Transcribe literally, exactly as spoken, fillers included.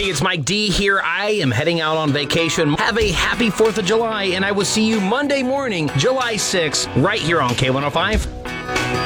it's Mike D here. I am heading out on vacation. Have a happy fourth of July, and I will see you Monday morning, July sixth, right here on K one oh five.